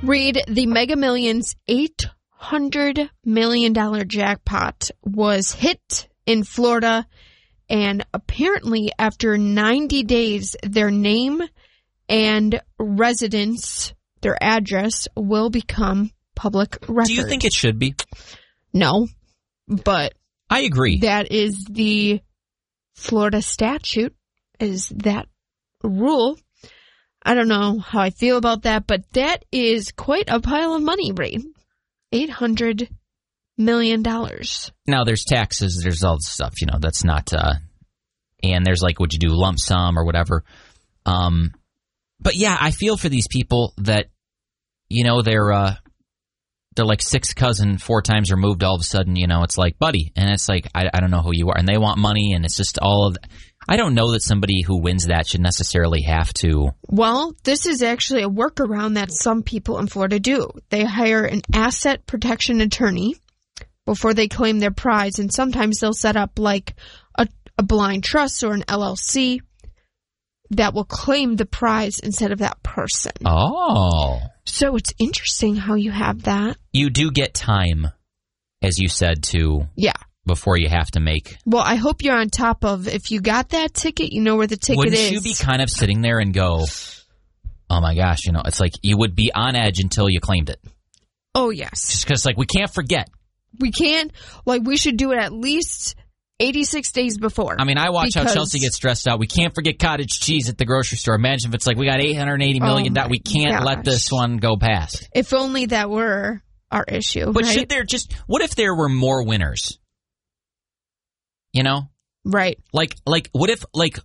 Read, the Mega Millions $800 million jackpot was hit in Florida, and apparently after 90 days, their name and residence, their address, will become public record. Do you think it should be? No, but I agree. That is the Florida statute, is that rule. I don't know how I feel about that, but that is quite a pile of money, Ray. $800 million. Now, there's taxes, there's all this stuff, that's not, and there's like, would you do lump sum or whatever? But yeah, I feel for these people that, they're like sixth cousin, 4 times removed. All of a sudden, it's like, buddy. And it's like, I don't know who you are. And they want money. And it's just all of that. I don't know that somebody who wins that should necessarily have to. Well, this is actually a workaround that some people in Florida do. They hire an asset protection attorney before they claim their prize. And sometimes they'll set up like a blind trust or an LLC that will claim the prize instead of that person. Oh. So it's interesting how you have that. You do get time, as you said, before you have to make. Well, I hope you're on top of, if you got that ticket, you know where the ticket is. Wouldn't you be kind of sitting there and go, oh my gosh, it's like you would be on edge until you claimed it. Oh, yes. Just because, we can't forget. We can't, we should do it at least 86 days before. I mean, I watch how Chelsea gets stressed out. We can't forget cottage cheese at the grocery store. Imagine if it's like we got $880 million. We can't let this one go past. If only that were our issue. But right? should there what if there were more winners? Right. Like what if,